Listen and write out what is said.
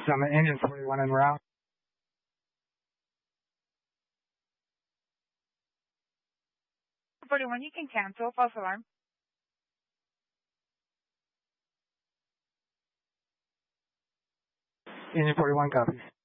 Summit, engine 41 en route. You can cancel. False alarm. Engine 41 copies.